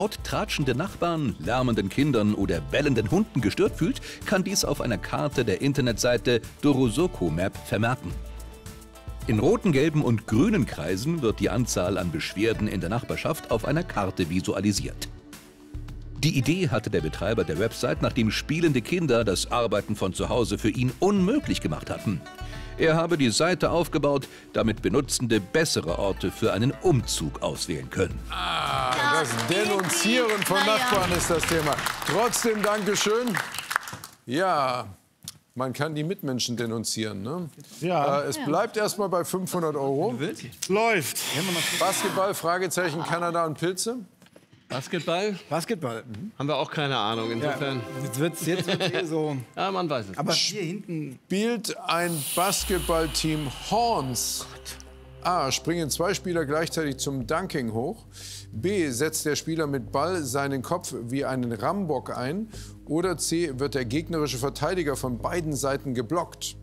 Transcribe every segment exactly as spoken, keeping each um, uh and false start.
laut tratschende Nachbarn, lärmenden Kindern oder bellenden Hunden gestört fühlt, kann dies auf einer Karte der Internetseite Dorosoko Map vermerken. In roten, gelben und grünen Kreisen wird die Anzahl an Beschwerden in der Nachbarschaft auf einer Karte visualisiert. Die Idee hatte der Betreiber der Website, nachdem spielende Kinder das Arbeiten von zu Hause für ihn unmöglich gemacht hatten. Er habe die Seite aufgebaut, damit Benutzende bessere Orte für einen Umzug auswählen können. Ah, das Denunzieren von Nachbarn ist das Thema. Trotzdem Dankeschön. Ja, man kann die Mitmenschen denunzieren, ne? Ja. Äh, es bleibt erstmal bei fünfhundert Euro. Läuft. Basketball, Fragezeichen, Kanada und Pilze. Basketball? Basketball. Mhm. Haben wir auch keine Ahnung, insofern. Ja, jetzt wird es jetzt wird's eh so. Ja, man weiß es. Aber hier hinten... Spielt ein Basketballteam Horns. A. Springen zwei Spieler gleichzeitig zum Dunking hoch. B. Setzt der Spieler mit Ball seinen Kopf wie einen Rambock ein. Oder C. Wird der gegnerische Verteidiger von beiden Seiten geblockt.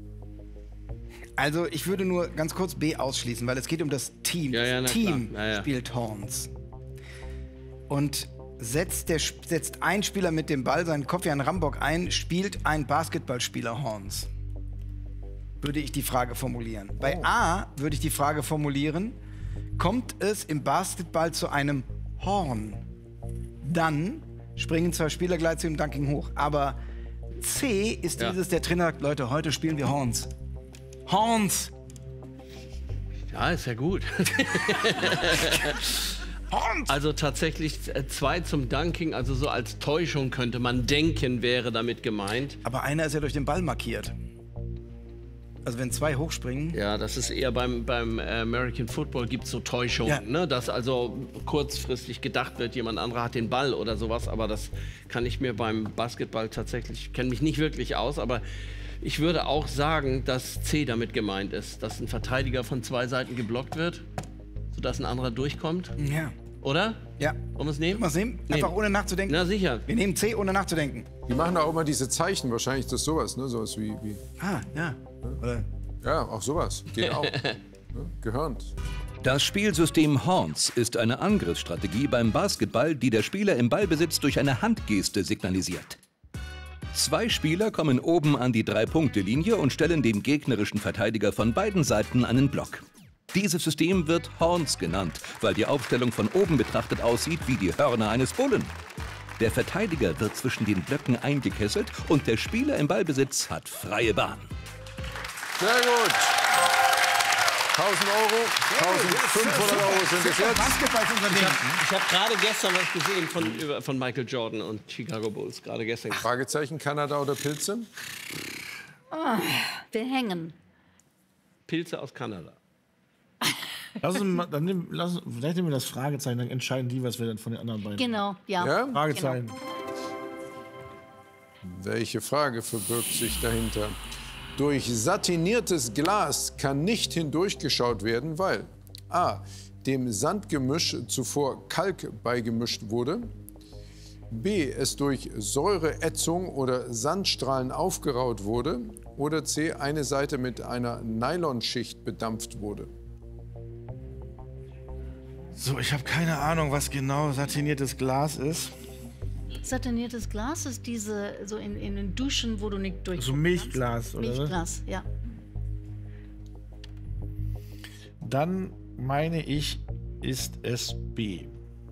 Also ich würde nur ganz kurz B ausschließen, weil es geht um das Team. Ja, ja, das na Team klar. Ja, ja. spielt Horns. Und setzt, der, setzt ein Spieler mit dem Ball seinen Kopf wie ein Rambock ein, spielt ein Basketballspieler Horns. Würde ich die Frage formulieren. Oh. Bei A würde ich die Frage formulieren, kommt es im Basketball zu einem Horn? Dann springen zwei Spieler gleichzeitig im Dunking hoch. Aber C ist ja. dieses, der Trainer sagt, Leute, heute spielen wir Horns. Horns! Ja, ist ja gut. Also tatsächlich zwei zum Dunking, also so als Täuschung könnte man denken, wäre damit gemeint. Aber einer ist ja durch den Ball markiert. Also wenn zwei hochspringen... Ja, das ist eher beim, beim American Football gibt es so Täuschungen, ja. ne? Dass also kurzfristig gedacht wird, jemand anderer hat den Ball oder sowas. Aber das kann ich mir beim Basketball tatsächlich, ich kenne mich nicht wirklich aus, aber ich würde auch sagen, dass C damit gemeint ist, dass ein Verteidiger von zwei Seiten geblockt wird, sodass ein anderer durchkommt. Ja. Oder? Ja. Wollen wir es nehmen? Wollen wir es nehmen? Einfach nehmen. ohne nachzudenken? Na sicher. Wir nehmen C, ohne nachzudenken. Die machen auch immer diese Zeichen, wahrscheinlich ist das sowas, ne? Sowas wie... wie ah, ja. Oder? Ja, auch sowas. Geht auch. Ne? Gehörnt. Das Spielsystem Horns ist eine Angriffsstrategie beim Basketball, die der Spieler im Ballbesitz durch eine Handgeste signalisiert. Zwei Spieler kommen oben an die Drei-Punkte-Linie und stellen dem gegnerischen Verteidiger von beiden Seiten einen Block. Dieses System wird Horns genannt, weil die Aufstellung von oben betrachtet aussieht wie die Hörner eines Bullen. Der Verteidiger wird zwischen den Blöcken eingekesselt und der Spieler im Ballbesitz hat freie Bahn. Sehr gut. tausend Euro, eintausendfünfhundert Euro sind es jetzt. Ich habe hab gerade gestern was gesehen von, über, von Michael Jordan und Chicago Bulls. Gerade gestern. Fragezeichen, Kanada oder Pilze? Oh, wir hängen. Pilze aus Kanada. Lass uns mal, dann nehmen, lass, vielleicht nehmen wir das Fragezeichen, dann entscheiden die, was wir dann von den anderen beiden. Genau, ja. Ja? Fragezeichen. Genau. Welche Frage verbirgt sich dahinter? Durch satiniertes Glas kann nicht hindurchgeschaut werden, weil a. dem Sandgemisch zuvor Kalk beigemischt wurde, b. es durch Säureätzung oder Sandstrahlen aufgeraut wurde oder c. eine Seite mit einer Nylonschicht bedampft wurde. So, ich habe keine Ahnung, was genau satiniertes Glas ist. Satiniertes Glas ist diese, so in, in den Duschen, wo du nicht durch. So Milchglas, oder? Milchglas, ja. Dann meine ich, ist es B.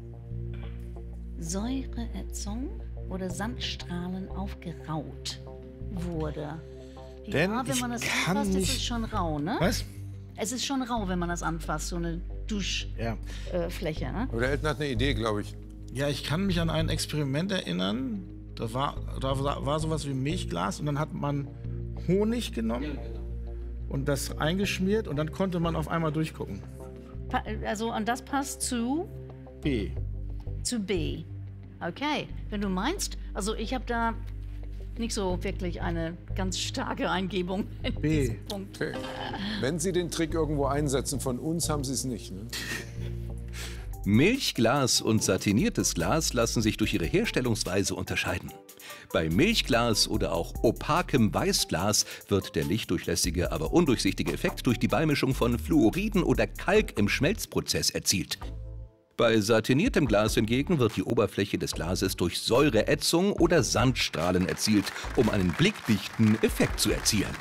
Säureätzung oder Sandstrahlen aufgeraut wurde. Denn ja, wenn ich man das kann anfasst, nicht... ist es schon rau, ne? Was? Es ist schon rau, wenn man das anfasst, so eine Duschfläche, Ja. äh, ne? Aber der Elton hat eine Idee, glaube ich. Ja, ich kann mich an ein Experiment erinnern. Da war, da war sowas wie Milchglas und dann hat man Honig genommen und das eingeschmiert und dann konnte man auf einmal durchgucken. Pa also, und das passt zu? B. Zu B. Okay, wenn du meinst, also ich habe da nicht so wirklich eine ganz starke Eingebung in B. diesem Punkt. Okay. Wenn Sie den Trick irgendwo einsetzen, von uns haben Sie es nicht. Ne? Milchglas und satiniertes Glas lassen sich durch ihre Herstellungsweise unterscheiden. Bei Milchglas oder auch opakem Weißglas wird der lichtdurchlässige, aber undurchsichtige Effekt durch die Beimischung von Fluoriden oder Kalk im Schmelzprozess erzielt. Bei satiniertem Glas hingegen wird die Oberfläche des Glases durch Säureätzung oder Sandstrahlen erzielt, um einen blickdichten Effekt zu erzielen.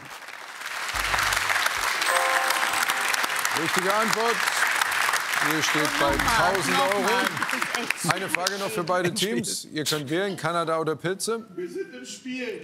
Richtige Antwort. Hier steht bei tausend Euro. Eine Frage noch für beide Teams. Ihr könnt wählen, Kanada oder Pilze. Wir sind im Spiel.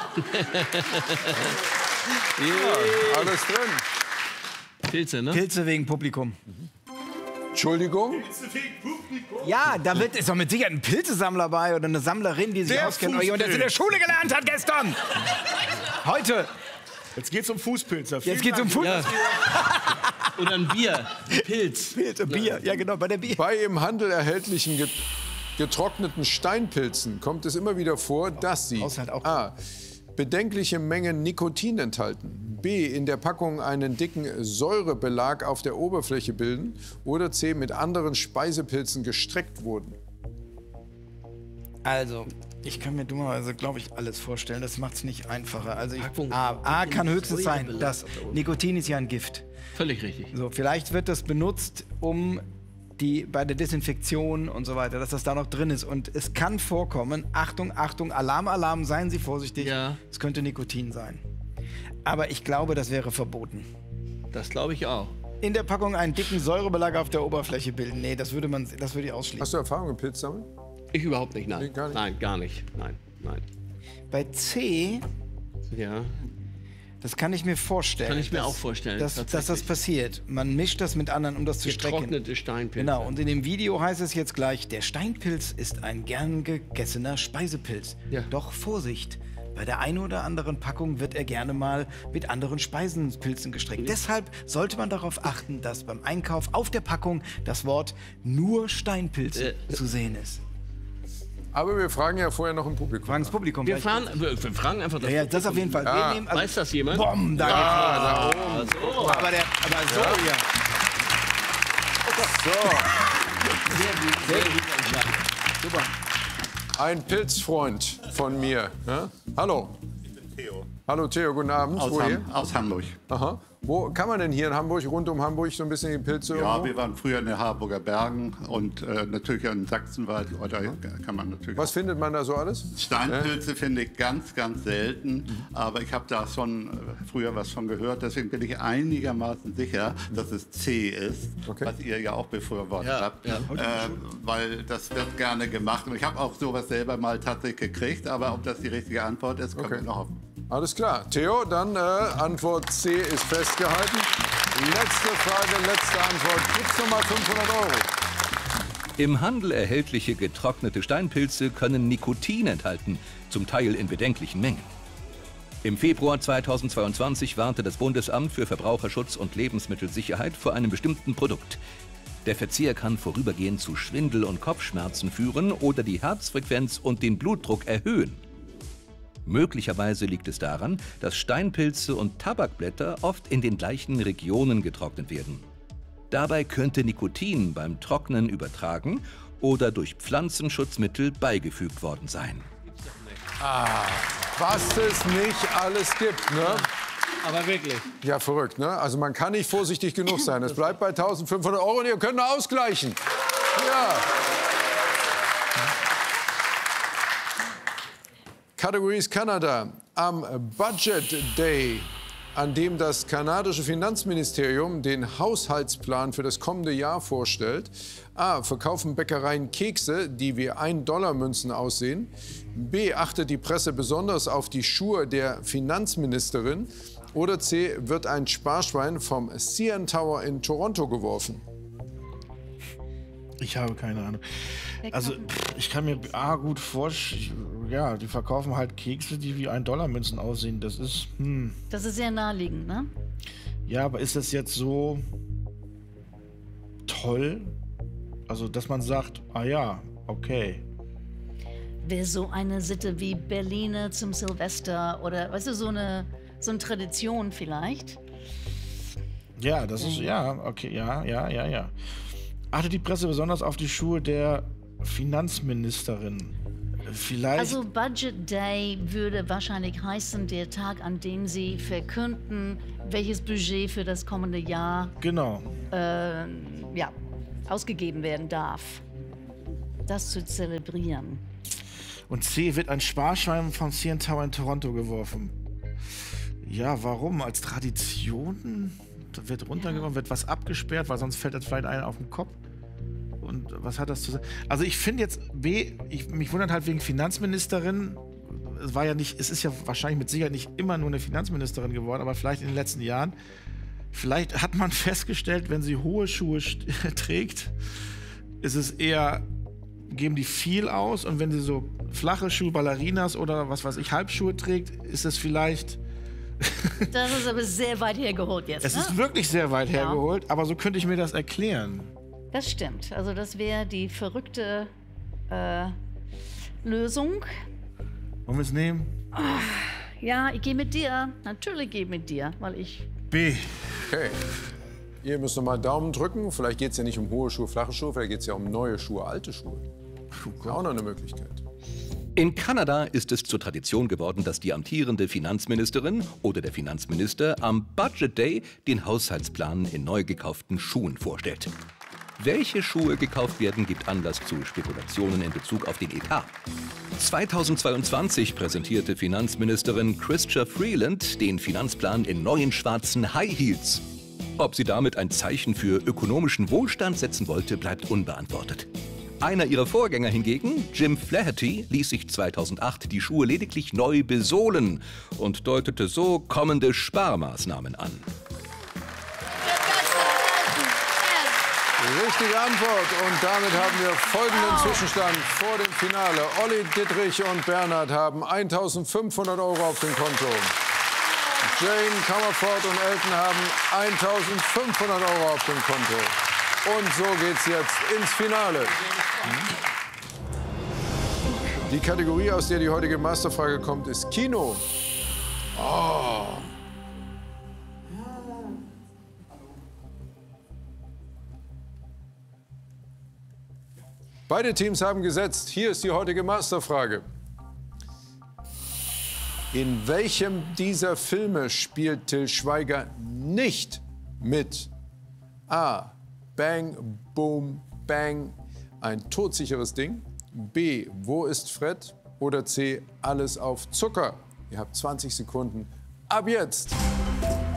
Ja, alles drin. Pilze, ne? Pilze wegen Publikum. Entschuldigung. Ja, da wird, ist doch mit Sicherheit ein Pilzesammler bei oder eine Sammlerin, die sich Der auskennt und das in Fußpilz. der Schule gelernt hat gestern. Heute. Jetzt geht's um Fußpilzer. Jetzt geht's um Fuß. Ja. Oder ein Bier, ein Pilz. Pilze, Bier. Ja, genau, bei der Bier. Bei im Handel erhältlichen get getrockneten Steinpilzen kommt es immer wieder vor, dass sie Haushalt auch. a. bedenkliche Mengen Nikotin enthalten, b. in der Packung einen dicken Säurebelag auf der Oberfläche bilden oder c. mit anderen Speisepilzen gestreckt wurden. Also, ich kann mir dummerweise, glaube ich, alles vorstellen. Das macht es nicht einfacher. Also, ich, Packung. A, A kann höchstens sein, Säurebelag dass auf der Oberfläche. Nikotin ist ja ein Gift. Völlig richtig. So, vielleicht wird das benutzt, um die bei der Desinfektion und so weiter, dass das da noch drin ist. Und es kann vorkommen, Achtung, Achtung, Alarm, Alarm, seien Sie vorsichtig, Ja. es könnte Nikotin sein. Aber ich glaube, das wäre verboten. Das glaube ich auch. In der Packung einen dicken Säurebelag auf der Oberfläche bilden. Nee, das würde man, das würde ich ausschließen. Hast du Erfahrung im Pilzsammeln? Ich überhaupt nicht, nein. Nee, gar nicht. Nein, gar nicht. Nein, nein. Bei C, Ja, das kann ich mir vorstellen. kann ich mir dass- auch vorstellen. Dass, dass das tatsächlich. passiert. Man mischt das mit anderen, um das zu strecken. Getrocknete Steinpilze. Genau, und in dem Video heißt es jetzt gleich, der Steinpilz ist ein gern gegessener Speisepilz. Ja. Doch Vorsicht, bei der einen oder anderen Packung wird er gerne mal mit anderen Speisenpilzen gestreckt. Deshalb sollte man darauf achten, dass beim Einkauf auf der Packung das Wort nur Steinpilze Äh. zu sehen ist. Aber wir fragen ja vorher noch im Publikum. Fragen das Publikum. Wir, vielleicht- fahren, wir, wir fragen einfach das. ja, ja, das auf jeden Fall. Wir nehmen, also, Weiß das jemand? Bom, da Ah, geht's da oben. los. Aber, der, aber so, ja. Super. Ein Pilzfreund von mir. Ja? Hallo. Theo. Hallo Theo, guten Abend. Aus, Woher? Ham aus Hamburg. Aha. Wo kann man denn hier in Hamburg, rund um Hamburg, so ein bisschen die Pilze Ja, irgendwo? wir waren früher in den Harburger Bergen und äh, natürlich in Sachsenwald. Oder kann man natürlich Was findet man da so alles? Steinpilze finde ich ganz, ganz selten. Aber ich habe da schon äh, früher was von gehört. Deswegen bin ich einigermaßen sicher, dass es C ist, Okay. was ihr ja auch befürwortet Ja, habt. ja. Äh, weil das wird gerne gemacht. Und ich habe auch sowas selber mal tatsächlich gekriegt. Aber ob das die richtige Antwort ist, können Okay. wir noch hoffen. Alles klar. Theo, dann äh, Antwort C ist festgehalten. Letzte Frage, letzte Antwort. Gibt's nochmal fünfhundert Euro? Im Handel erhältliche getrocknete Steinpilze können Nikotin enthalten, zum Teil in bedenklichen Mengen. Im Februar zweitausendzweiundzwanzig warnte das Bundesamt für Verbraucherschutz und Lebensmittelsicherheit vor einem bestimmten Produkt. Der Verzehr kann vorübergehend zu Schwindel und Kopfschmerzen führen oder die Herzfrequenz und den Blutdruck erhöhen. Möglicherweise liegt es daran, dass Steinpilze und Tabakblätter oft in den gleichen Regionen getrocknet werden. Dabei könnte Nikotin beim Trocknen übertragen oder durch Pflanzenschutzmittel beigefügt worden sein. Was es nicht alles gibt, ne? Aber wirklich. Ja, verrückt, ne? Also man kann nicht vorsichtig genug sein. Es bleibt bei eintausendfünfhundert Euro und ihr könnt noch ausgleichen. Ja. Kategorie ist Kanada. Am Budget Day, an dem das kanadische Finanzministerium den Haushaltsplan für das kommende Jahr vorstellt, a. verkaufen Bäckereien Kekse, die wie ein Dollar Münzen aussehen, b. achtet die Presse besonders auf die Schuhe der Finanzministerin oder c. wird ein Sparschwein vom C N Tower in Toronto geworfen. Ich habe keine Ahnung. Also pff, ich kann mir A gut vorstellen, ja, die verkaufen halt Kekse, die wie ein Dollar Münzen aussehen. Das ist, hm. Das ist sehr naheliegend, ne? Ja, aber ist das jetzt so toll? Also, dass man sagt, ah ja, okay. Wäre so eine Sitte wie Berliner zum Silvester oder, weißt du, so eine, so eine Tradition vielleicht? Ja, das ist, ja, okay, ja, ja, ja, ja. Achtet die Presse besonders auf die Schuhe der Finanzministerin? Vielleicht. Also Budget Day würde wahrscheinlich heißen, der Tag, an dem sie verkünden, welches Budget für das kommende Jahr, genau. äh, ja, ausgegeben werden darf. Das zu zelebrieren. Und C, wird ein Sparschwein vom C N Tower in Toronto geworfen. Ja, warum? Als Tradition? Da wird runtergeworfen, wird was abgesperrt, weil sonst fällt das vielleicht einer auf den Kopf. Und was hat das zu sagen? Also ich finde jetzt B, ich, mich wundert halt wegen Finanzministerin. Es war ja nicht, es ist ja wahrscheinlich mit Sicherheit nicht immer nur eine Finanzministerin geworden, aber vielleicht in den letzten Jahren. Vielleicht hat man festgestellt, wenn sie hohe Schuhe trägt, ist es eher, geben die viel aus, und wenn sie so flache Schuhe, Ballerinas oder was weiß ich, Halbschuhe trägt, ist es vielleicht... Das ist aber sehr weit hergeholt jetzt. Es ne? ist wirklich sehr weit Ja. hergeholt, aber so könnte ich mir das erklären. Das stimmt. Also das wäre die verrückte äh, Lösung. Wollen wir es nehmen? Ja, ich gehe mit dir. Natürlich gehe ich mit dir, weil ich... B. Okay. Ihr müsst noch mal Daumen drücken. Vielleicht geht es ja nicht um hohe Schuhe, flache Schuhe, vielleicht geht es ja um neue Schuhe, alte Schuhe. Ist auch noch eine Möglichkeit. In Kanada ist es zur Tradition geworden, dass die amtierende Finanzministerin oder der Finanzminister am Budget Day den Haushaltsplan in neu gekauften Schuhen vorstellt. Welche Schuhe gekauft werden, gibt Anlass zu Spekulationen in Bezug auf den Etat. zweitausendzweiundzwanzig präsentierte Finanzministerin Chrystia Freeland den Finanzplan in neuen schwarzen High Heels. Ob sie damit ein Zeichen für ökonomischen Wohlstand setzen wollte, bleibt unbeantwortet. Einer ihrer Vorgänger hingegen, Jim Flaherty, ließ sich zweitausendacht die Schuhe lediglich neu besohlen und deutete so kommende Sparmaßnahmen an. Richtige Antwort. Und damit haben wir folgenden Zwischenstand vor dem Finale. Olli, Dittrich und Bernhard haben eintausendfünfhundert Euro auf dem Konto. Jane, Comerford und Elton haben eintausendfünfhundert Euro auf dem Konto. Und so geht's jetzt ins Finale. Die Kategorie, aus der die heutige Masterfrage kommt, ist Kino. Oh. Beide Teams haben gesetzt. Hier ist die heutige Masterfrage. In welchem dieser Filme spielt Til Schweiger nicht mit? A. Bang, Boom, Bang, ein todsicheres Ding. B. Wo ist Fred? Oder C. Alles auf Zucker. Ihr habt zwanzig Sekunden. Ab jetzt!